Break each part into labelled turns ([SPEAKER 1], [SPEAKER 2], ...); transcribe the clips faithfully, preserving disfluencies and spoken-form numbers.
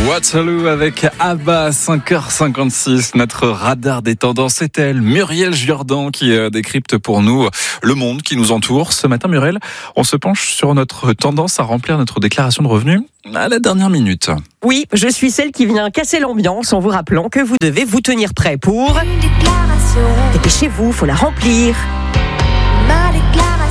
[SPEAKER 1] Waterloo avec Abba, cinq heures cinquante-six. Notre radar des tendances, c'est elle, Muriel Jourdan, qui décrypte pour nous le monde qui nous entoure. Ce matin, Muriel, on se penche sur notre tendance à remplir notre déclaration de revenus à la dernière minute.
[SPEAKER 2] Oui, je suis celle qui vient casser l'ambiance en vous rappelant que vous devez vous tenir prêt pour...
[SPEAKER 3] Une déclaration.
[SPEAKER 2] Dépêchez-vous, faut la remplir.
[SPEAKER 3] Ma déclaration.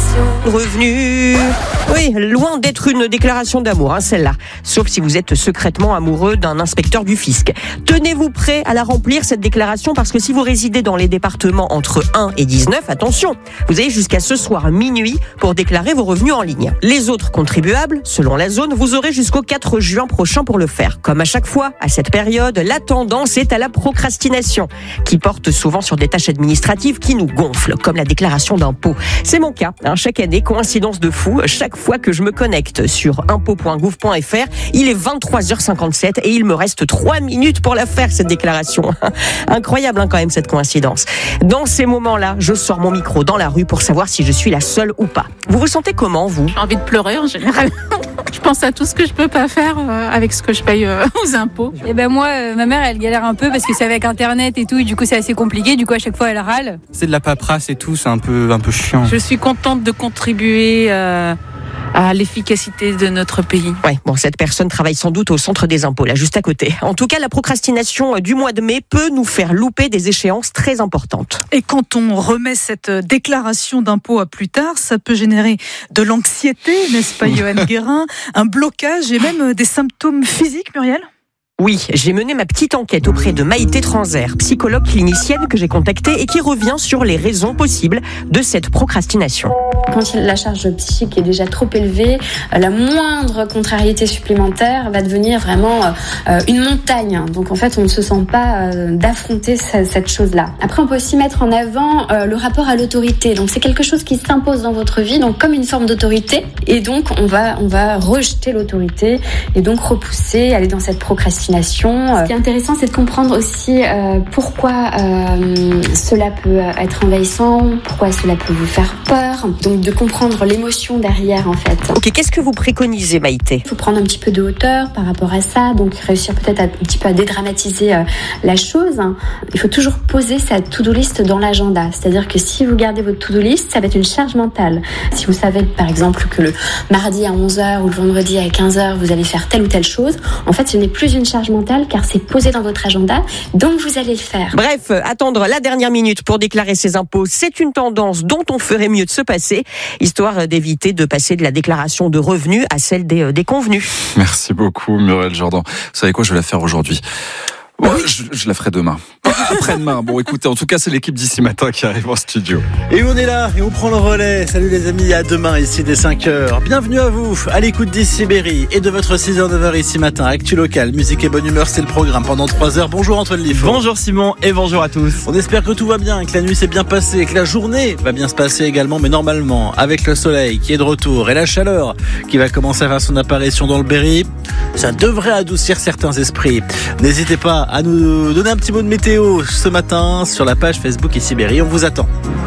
[SPEAKER 2] Revenu. Oui, loin d'être une déclaration d'amour, hein, celle-là. Sauf si vous êtes secrètement amoureux d'un inspecteur du fisc. Tenez-vous prêt à la remplir, cette déclaration, parce que si vous résidez dans les départements entre un et dix-neuf, attention, vous avez jusqu'à ce soir minuit pour déclarer vos revenus en ligne. Les autres contribuables, selon la zone, vous aurez jusqu'au quatre juin prochain pour le faire. Comme à chaque fois, à cette période, la tendance est à la procrastination, qui porte souvent sur des tâches administratives qui nous gonflent, comme la déclaration d'impôt. C'est mon cas, hein, chaque année, coïncidence de fou, chaque fois que je me connecte sur impôt point gouv point f r, il est vingt-trois heures cinquante-sept et il me reste trois minutes pour la faire, cette déclaration. Incroyable, hein, quand même, cette coïncidence. Dans ces moments-là, je sors mon micro dans la rue pour savoir si je suis la seule ou pas. Vous vous sentez comment, vous ?
[SPEAKER 4] J'ai envie de pleurer en général. Je pense à tout ce que je peux pas faire euh, avec ce que je paye euh, aux impôts.
[SPEAKER 5] Et ben moi, euh, ma mère, elle galère un peu parce que c'est avec Internet et tout, et du coup c'est assez compliqué. Du coup, à chaque fois, elle râle.
[SPEAKER 6] C'est de la paperasse et tout, c'est un peu, un peu chiant.
[SPEAKER 4] Je suis contente de contribuer euh, à l'efficacité de notre pays.
[SPEAKER 2] Ouais, bon, cette personne travaille sans doute au centre des impôts, là, juste à côté. En tout cas, la procrastination du mois de mai peut nous faire louper des échéances très importantes.
[SPEAKER 7] Et quand on remet cette déclaration d'impôt à plus tard, ça peut générer de l'anxiété, n'est-ce pas, Johan Guérin, un blocage et même des symptômes physiques, Muriel ?
[SPEAKER 2] Oui, j'ai mené ma petite enquête auprès de Maïté Transer, psychologue clinicienne que j'ai contactée et qui revient sur les raisons possibles de cette procrastination.
[SPEAKER 8] Quand la charge psychique est déjà trop élevée, la moindre contrariété supplémentaire va devenir vraiment une montagne. Donc en fait, on ne se sent pas d'affronter cette chose-là. Après, on peut aussi mettre en avant le rapport à l'autorité. Donc c'est quelque chose qui s'impose dans votre vie, donc comme une forme d'autorité. Et donc on va, on va rejeter l'autorité et donc repousser, aller dans cette procrastination. Ce qui est intéressant, c'est de comprendre aussi euh, pourquoi euh, cela peut être envahissant, pourquoi cela peut vous faire peur. Donc de comprendre l'émotion derrière, en fait.
[SPEAKER 2] Ok, qu'est-ce que vous préconisez, Maïté ?
[SPEAKER 8] Il faut prendre un petit peu de hauteur par rapport à ça, donc réussir peut-être à, un petit peu à dédramatiser euh, la chose. Il faut toujours poser sa to-do list dans l'agenda. C'est-à-dire que si vous gardez votre to-do list, ça va être une charge mentale. Si vous savez, par exemple, que le mardi à onze heures ou le vendredi à quinze heures, vous allez faire telle ou telle chose, en fait, ce n'est plus une charge mentale car c'est posé dans votre agenda, donc vous allez le faire.
[SPEAKER 2] Bref, attendre la dernière minute pour déclarer ses impôts, c'est une tendance dont on ferait mieux de se passer, histoire d'éviter de passer de la déclaration de revenus à celle des, des convenus.
[SPEAKER 1] Merci beaucoup, Muriel Jourdan. Vous savez quoi, je vais la faire aujourd'hui. Bon, oui. je, je la ferai demain. Après-demain. Bon, écoutez, en tout cas, c'est l'équipe d'ici matin qui arrive en studio.
[SPEAKER 9] Et on est là, et on prend le relais. Salut les amis, à demain ici dès cinq heures. Bienvenue à vous, à l'écoute d'Ici Berry et de votre six heures neuf heures ici matin. Actu local, musique et bonne humeur, c'est le programme pendant trois heures. Bonjour Antoine Lifo.
[SPEAKER 10] Bonjour Simon et bonjour à tous.
[SPEAKER 9] On espère que tout va bien, que la nuit s'est bien passée, que la journée va bien se passer également, mais normalement, avec le soleil qui est de retour et la chaleur qui va commencer à faire son apparition dans le Berry, ça devrait adoucir certains esprits. N'hésitez pas à nous donner un petit mot de météo ce matin sur la page Facebook Ici Berry. On vous attend.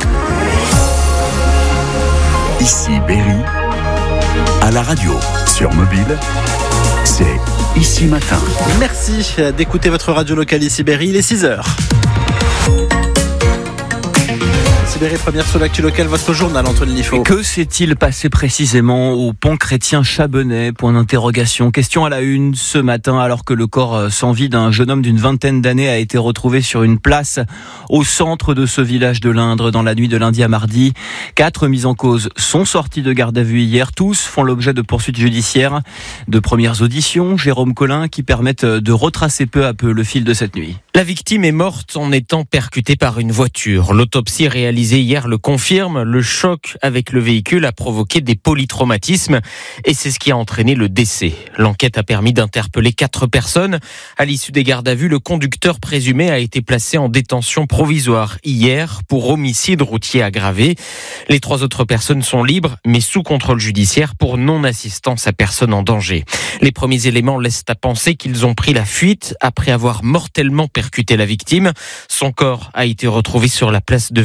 [SPEAKER 11] Ici Berry, à la radio, sur mobile, c'est Ici Matin.
[SPEAKER 9] Merci d'écouter votre radio locale Ici Berry. Il est six heures. Première sur l'actu locale, votre journal, Antoine Lifo.
[SPEAKER 10] Que s'est-il passé précisément au pont chrétien Chabonnais ? Point d'interrogation. Question à la une ce matin, alors que le corps sans vie d'un jeune homme d'une vingtaine d'années a été retrouvé sur une place au centre de ce village de l'Indre dans la nuit de lundi à mardi. Quatre mis en cause sont sortis de garde à vue hier. Tous font l'objet de poursuites judiciaires. De premières auditions, Jérôme Collin, qui permettent de retracer peu à peu le fil de cette nuit.
[SPEAKER 12] La victime est morte en étant percutée par une voiture. L'autopsie réalisée hier le confirme. Le choc avec le véhicule a provoqué des polytraumatismes et c'est ce qui a entraîné le décès. L'enquête a permis d'interpeller quatre personnes. À l'issue des gardes à vue, le conducteur présumé a été placé en détention provisoire hier pour homicide routier aggravé. Les trois autres personnes sont libres mais sous contrôle judiciaire pour non-assistance à personne en danger. Les premiers éléments laissent à penser qu'ils ont pris la fuite après avoir mortellement percuté la victime. Son corps a été retrouvé sur la place de Verdun.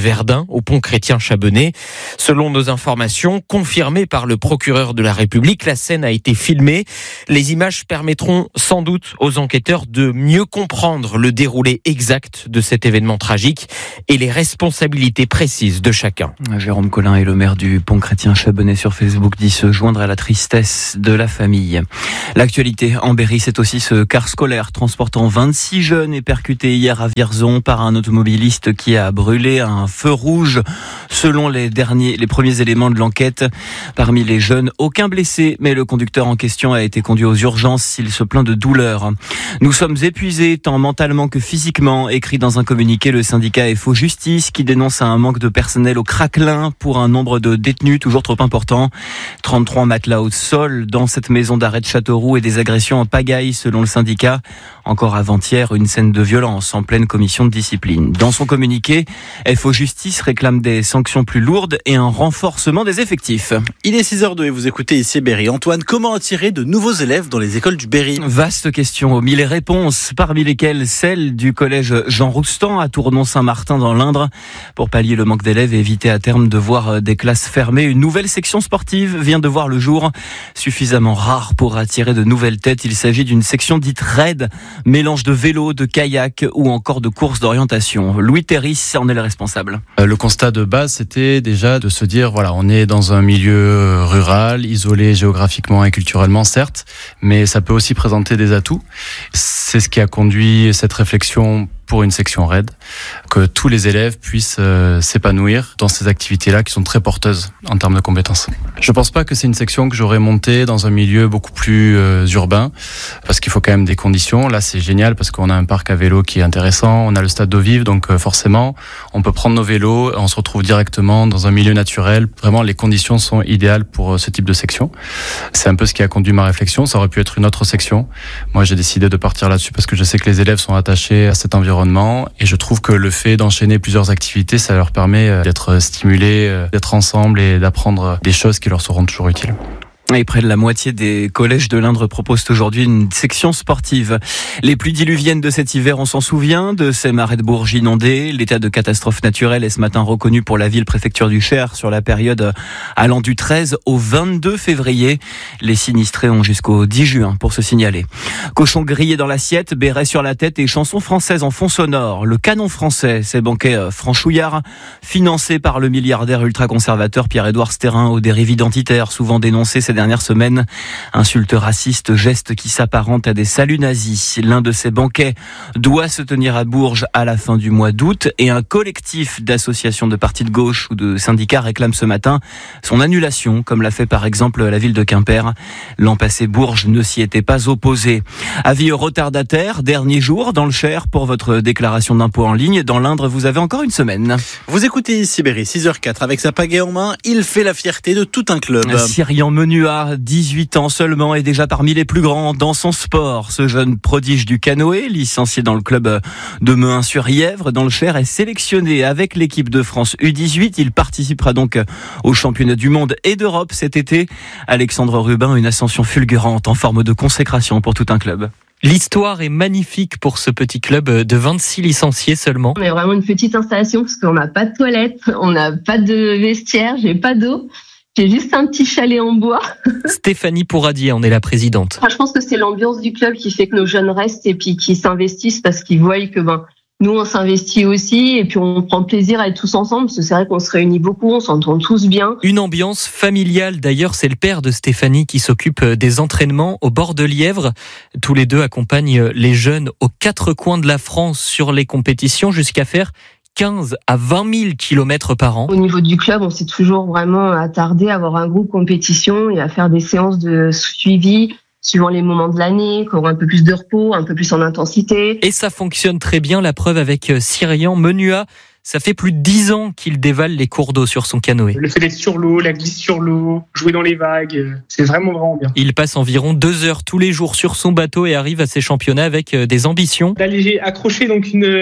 [SPEAKER 12] au pont Chrétien-Chabenay. Selon nos informations, confirmées par le procureur de la République, la scène a été filmée. Les images permettront sans doute aux enquêteurs de mieux comprendre le déroulé exact de cet événement tragique et les responsabilités précises de chacun.
[SPEAKER 10] Jérôme Collin est le maire du pont Chrétien-Chabenay sur Facebook, dit se joindre à la tristesse de la famille. L'actualité en Berry, c'est aussi ce car scolaire transportant vingt-six jeunes et percuté hier à Vierzon par un automobiliste qui a brûlé un feu rouge. Selon les derniers, les premiers éléments de l'enquête, parmi les jeunes, aucun blessé, mais le conducteur en question a été conduit aux urgences. Il se plaint de douleur. Nous sommes épuisés, tant mentalement que physiquement, écrit dans un communiqué le syndicat F O Justice, qui dénonce un manque de personnel au Craquelin pour un nombre de détenus toujours trop important. trente-trois matelas au sol dans cette maison d'arrêt de Châteauroux et des agressions en pagaille, selon le syndicat. Encore avant-hier, une scène de violence en pleine commission de discipline. Dans son communiqué, F O Justice réclame des sanctions plus lourdes et un renforcement des effectifs.
[SPEAKER 9] Il est six heures deux et vous écoutez ici Berry. Antoine, comment attirer de nouveaux élèves dans les écoles du Berry ?
[SPEAKER 10] Vaste question aux mille réponses, parmi lesquelles celle du collège Jean Roustan à Tournon-Saint-Martin dans l'Indre. Pour pallier le manque d'élèves et éviter à terme de voir des classes fermées, une nouvelle section sportive vient de voir le jour. Suffisamment rare pour attirer de nouvelles têtes, il s'agit d'une section dite raid, mélange de vélo, de kayak ou encore de courses d'orientation. Louis Terris en est le responsable.
[SPEAKER 13] Le constat de base, c'était déjà de se dire, voilà, on est dans un milieu rural, isolé géographiquement et culturellement, certes, mais ça peut aussi présenter des atouts. C'est ce qui a conduit cette réflexion pour une section raid, que tous les élèves puissent euh, s'épanouir dans ces activités-là qui sont très porteuses en termes de compétences. Je pense pas que c'est une section que j'aurais montée dans un milieu beaucoup plus euh, urbain, parce qu'il faut quand même des conditions. Là, c'est génial parce qu'on a un parc à vélo qui est intéressant, on a le stade d'eau vive, donc euh, forcément, on peut prendre nos vélos, on se retrouve directement dans un milieu naturel. Vraiment, les conditions sont idéales pour euh, ce type de section. C'est un peu ce qui a conduit ma réflexion. Ça aurait pu être une autre section. Moi, j'ai décidé de partir là-dessus parce que je sais que les élèves sont attachés à cet environnement. Et je trouve que le fait d'enchaîner plusieurs activités, ça leur permet d'être stimulés, d'être ensemble et d'apprendre des choses qui leur seront toujours utiles.
[SPEAKER 10] Et près de la moitié des collèges de l'Indre proposent aujourd'hui une section sportive. Les pluies diluviennes de cet hiver, on s'en souvient, de ces marais de Bourges inondés. L'état de catastrophe naturelle est ce matin reconnu pour la ville-préfecture du Cher sur la période allant du treize au vingt-deux février. Les sinistrés ont jusqu'au dix juin pour se signaler. Cochon grillé dans l'assiette, béret sur la tête et chansons françaises en fond sonore. Le canon français, ces banquets franchouillards, financés par le milliardaire ultra-conservateur Pierre-Édouard Sterrin aux dérives identitaires, souvent dénoncées ces dernières semaines. Insultes racistes, gestes qui s'apparentent à des saluts nazis. L'un de ces banquets doit se tenir à Bourges à la fin du mois d'août et un collectif d'associations de partis de gauche ou de syndicats réclame ce matin son annulation, comme l'a fait par exemple la ville de Quimper. L'an passé, Bourges ne s'y était pas opposé. Avis aux retardataires, dernier jour dans le Cher pour votre déclaration d'impôt en ligne. Dans l'Indre, vous avez encore une semaine.
[SPEAKER 9] Vous écoutez ici Berry, six heures quatre. Avec sa pagaie en main, il fait la fierté de tout un club.
[SPEAKER 10] Cyrian Menua, dix-huit ans seulement, est déjà parmi les plus grands dans son sport. Ce jeune prodige du canoë, licencié dans le club de Mehun-sur-Yèvre, dans le Cher, est sélectionné avec l'équipe de France U dix-huit. Il participera donc aux championnats du monde et d'Europe cet été. Alexandre Rubin, une ascension fulgurante en forme de consécration pour tout un club.
[SPEAKER 12] L'histoire est magnifique pour ce petit club de vingt-six licenciés seulement.
[SPEAKER 14] On est vraiment une petite installation parce qu'on n'a pas de toilette, on n'a pas de vestiaire, j'ai pas d'eau. J'ai juste un petit chalet en bois.
[SPEAKER 12] Stéphanie Pourradier en est la présidente.
[SPEAKER 14] Enfin, je pense que c'est l'ambiance du club qui fait que nos jeunes restent et puis qui s'investissent parce qu'ils voient que ben nous on s'investit aussi et puis on prend plaisir à être tous ensemble parce que c'est vrai qu'on se réunit beaucoup, on s'entend tous bien.
[SPEAKER 12] Une ambiance familiale. D'ailleurs, c'est le père de Stéphanie qui s'occupe des entraînements au bord de Lièvre. Tous les deux accompagnent les jeunes aux quatre coins de la France sur les compétitions jusqu'à faire quinze à vingt mille kilomètres par an.
[SPEAKER 14] Au niveau du club, on s'est toujours vraiment attardé à avoir un groupe compétition et à faire des séances de suivi suivant les moments de l'année, qu'on aura un peu plus de repos, un peu plus en intensité.
[SPEAKER 12] Et ça fonctionne très bien, la preuve avec Cyrian Menua. Ça fait plus de dix ans qu'il dévale les cours d'eau sur son canoë.
[SPEAKER 15] Le fait d'être sur l'eau, la glisse sur l'eau, jouer dans les vagues, c'est vraiment vraiment bien.
[SPEAKER 12] Il passe environ deux heures tous les jours sur son bateau et arrive à ses championnats avec des ambitions.
[SPEAKER 15] D'aller accrocher donc une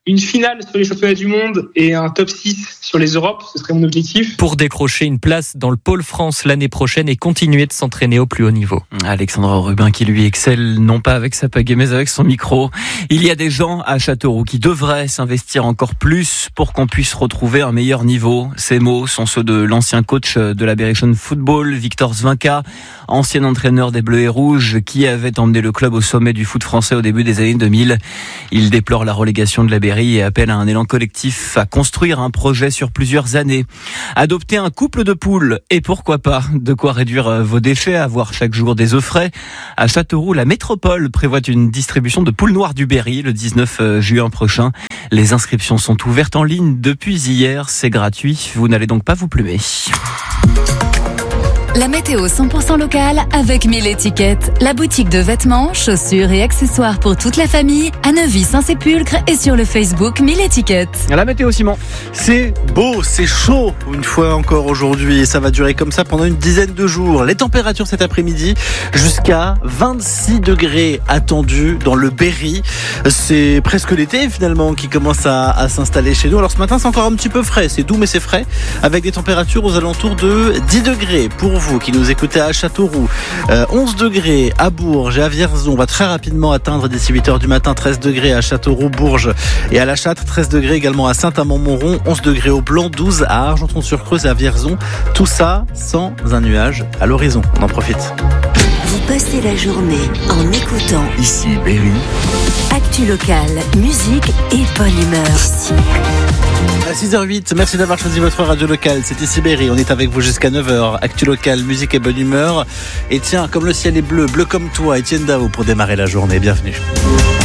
[SPEAKER 15] une finale sur les championnats du monde et un top six sur les Europes, ce serait mon objectif.
[SPEAKER 12] Pour décrocher une place dans le pôle France l'année prochaine et continuer de s'entraîner au plus haut niveau.
[SPEAKER 10] Alexandre Rubin qui lui excelle non pas avec sa pagaie mais avec son micro. Il y a des gens à Châteauroux qui devraient s'investir encore plus pour qu'on puisse retrouver un meilleur niveau. Ces mots sont ceux de l'ancien coach de la Berrichonne Football, Victor Zvinka, ancien entraîneur des Bleus et Rouges qui avait emmené le club au sommet du foot français au début des années deux mille. Il déplore la relégation de la Berry et appelle à un élan collectif à construire un projet sur plusieurs années. Adopter un couple de poules et pourquoi pas de quoi réduire vos déchets, avoir chaque jour des œufs frais. À Châteauroux, la métropole prévoit une distribution de poules noires du Berry le dix-neuf juin prochain. Les inscriptions sont ouvertes en ligne depuis hier, c'est gratuit, vous n'allez donc pas vous plumer.
[SPEAKER 16] La météo cent pour cent locale avec mille étiquettes. La boutique de vêtements, chaussures et accessoires pour toute la famille à Neuvy-Saint-Sépulcre et sur le Facebook mille étiquettes.
[SPEAKER 10] La météo Simon.
[SPEAKER 9] C'est beau, c'est chaud une fois encore aujourd'hui et ça va durer comme ça pendant une dizaine de jours. Les températures cet après-midi jusqu'à vingt-six degrés attendus dans le Berry. C'est presque l'été finalement qui commence à, à s'installer chez nous. Alors ce matin c'est encore un petit peu frais, c'est doux mais c'est frais avec des températures aux alentours de dix degrés pour vous qui nous écoutez à Châteauroux, euh, onze degrés à Bourges et à Vierzon. On va très rapidement atteindre d'ici huit heures du matin treize degrés à Châteauroux, Bourges et à La Châtre, treize degrés également à Saint-Amand-Montrond, onze degrés au Blanc, douze à Argenton-sur-Creuse et à Vierzon. Tout ça sans un nuage à l'horizon. On en profite.
[SPEAKER 17] Vous passez la journée en écoutant
[SPEAKER 11] Ici Berry.
[SPEAKER 17] Actu locale, musique et bonne humeur.
[SPEAKER 9] À six heures huit, merci d'avoir choisi votre radio locale. C'est ici Berry, on est avec vous jusqu'à neuf heures. Actu locale, musique et bonne humeur. Et tiens, comme le ciel est bleu, bleu comme toi, Étienne Dao pour démarrer la journée. Bienvenue.